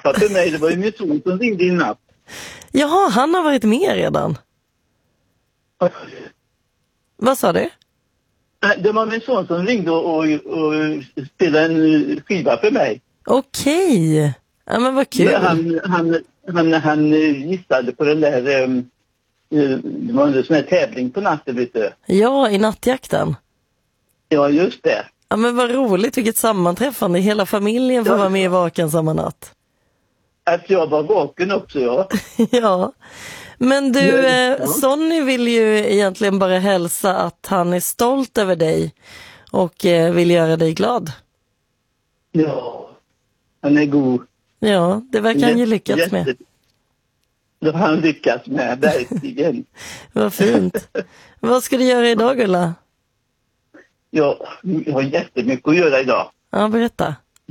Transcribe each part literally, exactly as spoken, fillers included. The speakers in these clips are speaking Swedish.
hälsa till mig. Det var ju min son som ringde i natt. Jaha, han har varit med redan. Vad sa du? Det var min son som ringde och, och, och spelade en skiva för mig. Okej. Ja, men vad kul. Han, han, han, han gissade på den där... Um, det var en sån här tävling på natten, vet du. Ja, i nattjakten. Ja, just det. Ja, men vad roligt, vilket sammanträffande. Hela familjen får ja. vara med i Vaken samma natt. Att jag var vaken också, ja. Ja. Men du, ja. eh, Sonny vill ju egentligen bara hälsa att han är stolt över dig och eh, vill göra dig glad. Ja, han är god. Ja, det verkar han ju lyckats jätte... med. Det har han lyckats med, verkligen. Vad fint. Vad ska du göra idag, Ulla? Ja, jag har jättemycket att göra idag. Ja, berätta.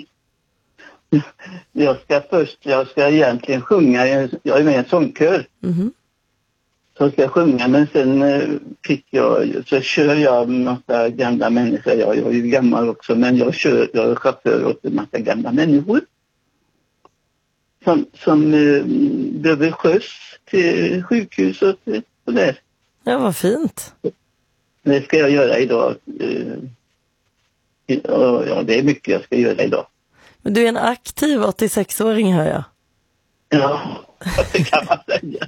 Jag ska först, jag ska egentligen sjunga, jag är med i en sångkör. Mm-hmm. Så ska jag sjunga, men sen fick jag, så kör jag en massa gamla människor. Jag, jag är ju gammal också, men jag kör, jag är chaufför åt en massa gamla människor. Som, som eh, behöver skjuts till sjukhus och, och där. Ja, vad fint. Det ska jag göra idag. Ja, det är mycket jag ska göra idag. Men du är en aktiv åttiosex-åring, hör jag. Ja, det kan man säga.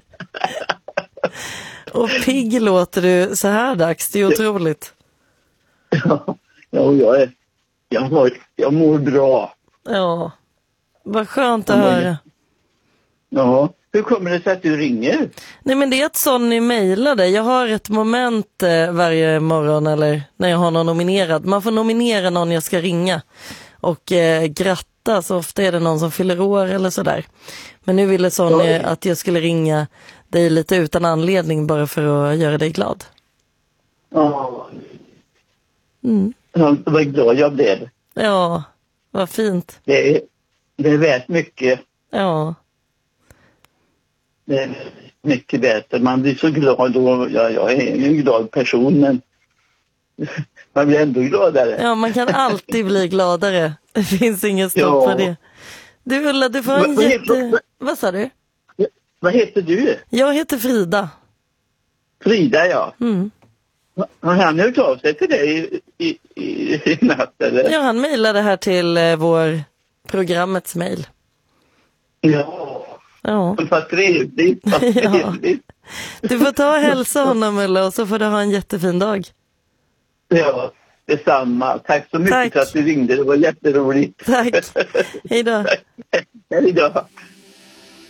Och pigg låter du så här dags, det är otroligt. Ja, ja jag, är, jag, har, jag mår bra. Ja, vad skönt att höra. Ja, hur kommer det sig att du ringer? Nej, men det är att Sonny mejlade. Jag har ett moment eh, varje morgon eller när jag har någon nominerad. Man får nominera någon jag ska ringa och eh, gratta, så ofta är det någon som fyller år eller sådär. Men nu ville Sonny Oj. att jag skulle ringa dig lite utan anledning bara för att göra dig glad. Ja. Mm. Ja, vad glad jag blev. Ja, vad fint. Det är, det är värt mycket. Ja. Det är mycket värt. Man blir så glad och ja, jag är en glad person, men man blir ändå gladare. Ja, man kan alltid bli gladare. Det finns ingen stopp ja. på det. Du Ulla, du får en vad, jätte... vad, vad, vad sa du? Vad heter du? Jag heter Frida. Frida, ja. Mm. Har han hört av sig till dig i, i, i, i natt, eller? Ja, han mejlade här till eh, vår programmets mejl. Ja. Ja. Vad trevligt, vad trevligt. Ja. Du får ta och hälsa honom, Ulla, och så får du ha en jättefin dag. Ja, detsamma. Tack så mycket Tack. för att du ringde. Det var jätteroligt. Tack. Hej då. Hej då.